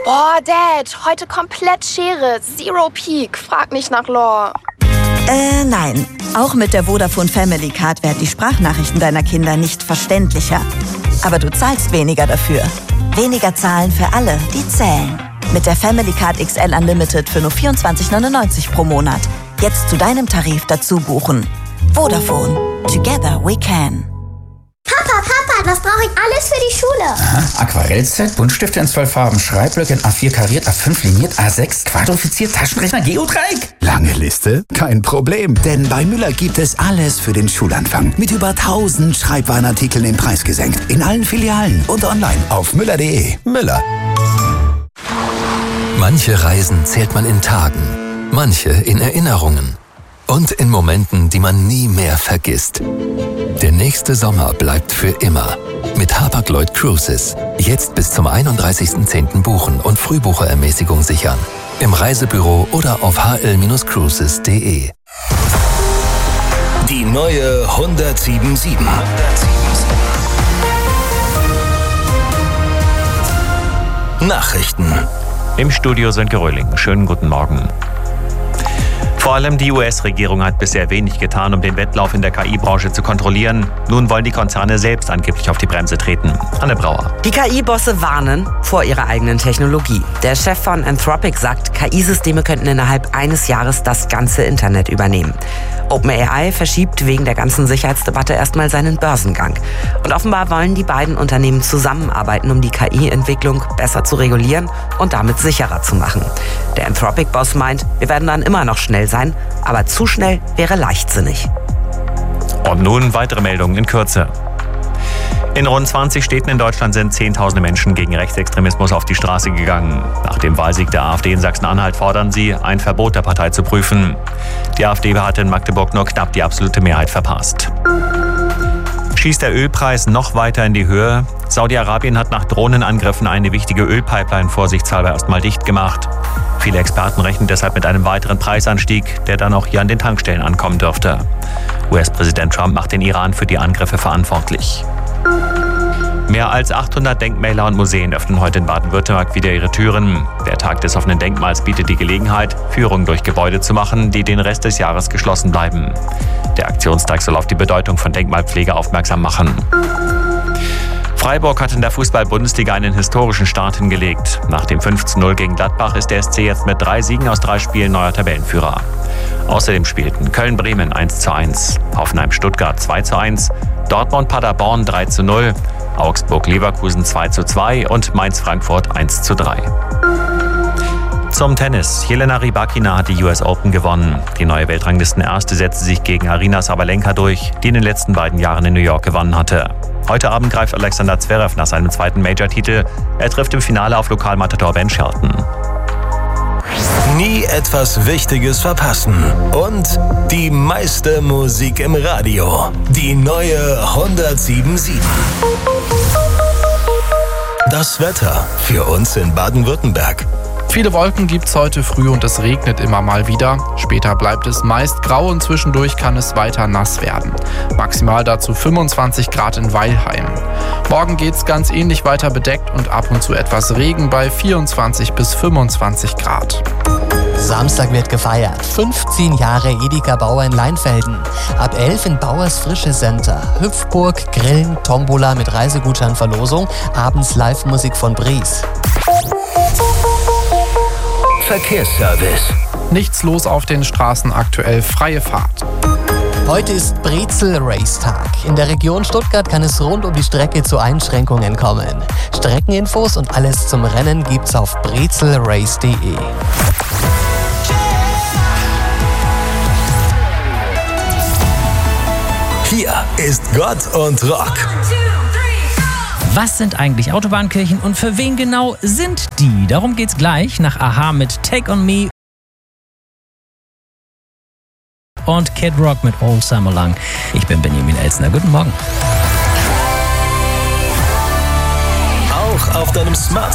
Boah, Dad, heute komplett Schere. Zero Peak. Frag nicht nach Lore. Nein. Auch mit der Vodafone Family Card werden die Sprachnachrichten deiner Kinder nicht verständlicher. Aber du zahlst weniger dafür. Weniger zahlen für alle, die zählen. Mit der Family Card XL Unlimited für nur 24,99 pro Monat. Jetzt zu deinem Tarif dazu buchen. Vodafone. Together we can. Papa, was brauche ich alles für die Schule? Aha, Aquarellset, Buntstifte in 12 Farben, Schreibblöcke in A4 kariert, A5 liniert, A6 quadrifiziert, Taschenrechner, Geodreieck. Lange Liste? Kein Problem, denn bei Müller gibt es alles für den Schulanfang. Mit über 1000 Schreibwarenartikeln im Preis gesenkt. In allen Filialen und online auf müller.de. Müller. Manche Reisen zählt man in Tagen, manche in Erinnerungen und in Momenten, die man nie mehr vergisst. Der nächste Sommer bleibt für immer. Mit Hapag-Lloyd Cruises. Jetzt bis zum 31.10. buchen und Frühbucherermäßigung sichern. Im Reisebüro oder auf hl-cruises.de. Die neue 107.7. Nachrichten. Im Studio Sönke Röhling. Schönen guten Morgen. Vor allem die US-Regierung hat bisher wenig getan, um den Wettlauf in der KI-Branche zu kontrollieren. Nun wollen die Konzerne selbst angeblich auf die Bremse treten. Anne Brauer. Die KI-Bosse warnen vor ihrer eigenen Technologie. Der Chef von Anthropic sagt, KI-Systeme könnten innerhalb eines Jahres das ganze Internet übernehmen. OpenAI verschiebt wegen der ganzen Sicherheitsdebatte erstmal seinen Börsengang. Und offenbar wollen die beiden Unternehmen zusammenarbeiten, um die KI-Entwicklung besser zu regulieren und damit sicherer zu machen. Der Anthropic-Boss meint, wir werden dann immer noch schnell sein, aber zu schnell wäre leichtsinnig. Und nun weitere Meldungen in Kürze. In rund 20 Städten in Deutschland sind Zehntausende Menschen gegen Rechtsextremismus auf die Straße gegangen. Nach dem Wahlsieg der AfD in Sachsen-Anhalt fordern sie, ein Verbot der Partei zu prüfen. Die AfD hatte in Magdeburg nur knapp die absolute Mehrheit verpasst. Schießt der Ölpreis noch weiter in die Höhe? Saudi-Arabien hat nach Drohnenangriffen eine wichtige Ölpipeline vorsichtshalber erstmal dicht gemacht. Viele Experten rechnen deshalb mit einem weiteren Preisanstieg, der dann auch hier an den Tankstellen ankommen dürfte. US-Präsident Trump macht den Iran für die Angriffe verantwortlich. Mehr als 800 Denkmäler und Museen öffnen heute in Baden-Württemberg wieder ihre Türen. Der Tag des offenen Denkmals bietet die Gelegenheit, Führungen durch Gebäude zu machen, die den Rest des Jahres geschlossen bleiben. Der Aktionstag soll auf die Bedeutung von Denkmalpflege aufmerksam machen. Freiburg hat in der Fußball-Bundesliga einen historischen Start hingelegt. Nach dem 5:0 gegen Gladbach ist der SC jetzt mit 3 Siegen aus 3 Spielen neuer Tabellenführer. Außerdem spielten Köln-Bremen 1:1, Hoffenheim-Stuttgart 2:1, Dortmund-Paderborn 3:0, Augsburg-Leverkusen 2:2 und Mainz-Frankfurt 1:3. Zum Tennis. Jelena Rybakina hat die US Open gewonnen. Die neue Weltranglistenerste setzte sich gegen Aryna Sabalenka durch, die in den letzten beiden Jahren in New York gewonnen hatte. Heute Abend greift Alexander Zverev nach seinem zweiten Major-Titel. Er trifft im Finale auf Lokalmatador Ben Shelton. Nie etwas Wichtiges verpassen. Und die meiste Musik im Radio. Die neue 107.7. Das Wetter für uns in Baden-Württemberg. Viele Wolken gibt's heute früh und es regnet immer mal wieder. Später bleibt es meist grau und zwischendurch kann es weiter nass werden. Maximal dazu 25 Grad in Weilheim. Morgen geht's ganz ähnlich weiter bedeckt und ab und zu etwas Regen bei 24 bis 25 Grad. Samstag wird gefeiert. 15 Jahre Edeka Bauer in Leinfelden. Ab 11 in Bauers Frische Center. Hüpfburg, Grillen, Tombola mit Reisegutscheinverlosung. Abends Live-Musik von Bries. Verkehrsservice. Nichts los auf den Straßen, aktuell freie Fahrt. Heute ist Brezel-Race-Tag. In der Region Stuttgart kann es rund um die Strecke zu Einschränkungen kommen. Streckeninfos und alles zum Rennen gibt's auf brezelrace.de. Hier ist Gott und Rock. Was sind eigentlich Autobahnkirchen und für wen genau sind die? Darum geht's gleich nach Aha mit Take On Me und Kid Rock mit All Summer Long. Ich bin Benjamin Elsner. Guten Morgen. Auch auf deinem Smartphone.